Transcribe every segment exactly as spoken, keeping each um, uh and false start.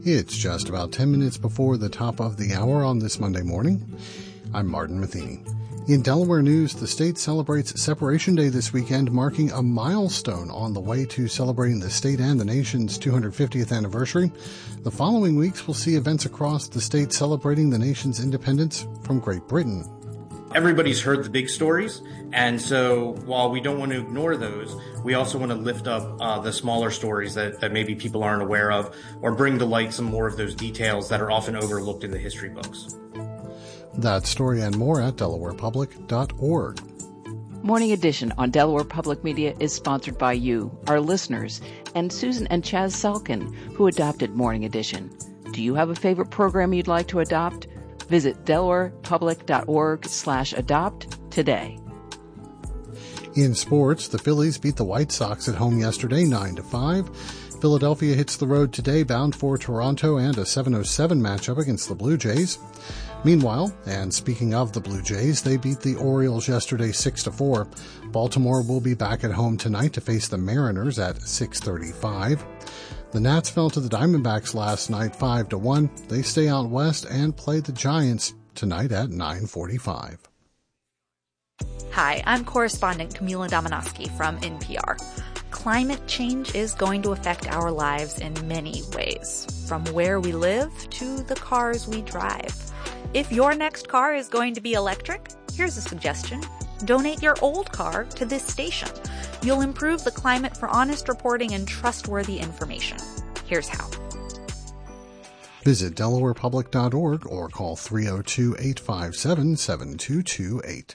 It's just about ten minutes before the top of the hour on this Monday morning. I'm Martin Matheny. In Delaware news, the state celebrates Separation Day this weekend, marking a milestone on the way to celebrating the state and the nation's two hundred fiftieth anniversary. The following weeks will see events across the state celebrating the nation's independence from Great Britain. Everybody's heard the big stories, and so while we don't want to ignore those, we also want to lift up uh, the smaller stories that, that maybe people aren't aware of, or bring to light some more of those details that are often overlooked in the history books. That story and more at delaware public dot org. Morning Edition on Delaware Public Media is sponsored by you, our listeners, and Susan and Chaz Selkin, who adopted Morning Edition. Do you have a favorite program you'd like to adopt? Visit delaware public dot org slash adopt today. In sports, the Phillies beat the White Sox at home yesterday, nine to five. Philadelphia hits the road today, bound for Toronto and a seven oh seven matchup against the Blue Jays. Meanwhile, and speaking of the Blue Jays, they beat the Orioles yesterday six to four. Baltimore will be back at home tonight to face the Mariners at six thirty-five. The Nats fell to the Diamondbacks last night five to one. They stay out west and play the Giants tonight at nine forty-five. Hi, I'm correspondent Camila Dominowski from N P R. Climate change is going to affect our lives in many ways, from where we live to the cars we drive. If your next car is going to be electric, here's a suggestion. Donate your old car to this station. You'll improve the climate for honest reporting and trustworthy information. Here's how. Visit delaware public dot org or call three oh two, eight five seven, seven two two eight.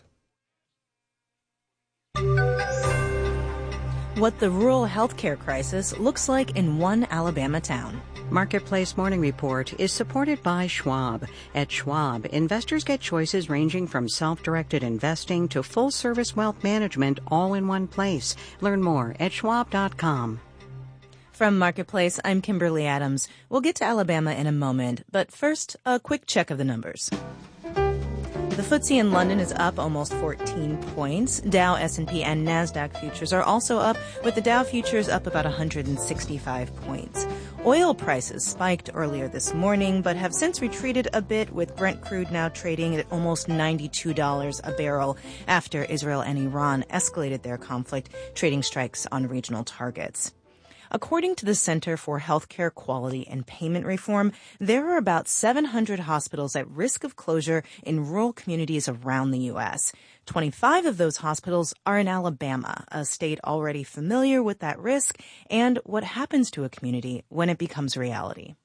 What the rural healthcare crisis looks like in one Alabama town. Marketplace Morning Report is supported by Schwab. At Schwab, investors get choices ranging from self-directed investing to full-service wealth management all in one place. Learn more at schwab dot com. From Marketplace, I'm Kimberly Adams. We'll get to Alabama in a moment, but first, a quick check of the numbers. The F T S E in London is up almost fourteen points. Dow, S and P, and NASDAQ futures are also up, with the Dow futures up about one hundred sixty-five points. Oil prices spiked earlier this morning, but have since retreated a bit, with Brent crude now trading at almost ninety-two dollars a barrel after Israel and Iran escalated their conflict, trading strikes on regional targets. According to the Center for Healthcare Quality and Payment Reform, there are about seven hundred hospitals at risk of closure in rural communities around the U S. twenty-five of those hospitals are in Alabama, a state already familiar with that risk and what happens to a community when it becomes reality.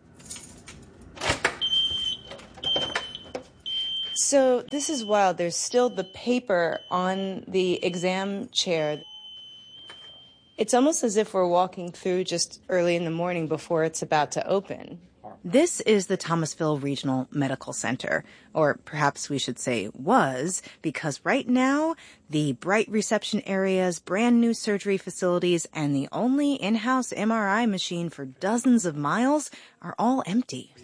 So this is wild. There's still the paper on the exam chair. It's almost as if we're walking through just early in the morning before it's about to open. This is the Thomasville Regional Medical Center, or perhaps we should say was, because right now, the bright reception areas, brand new surgery facilities, and the only in-house M R I machine for dozens of miles are all empty.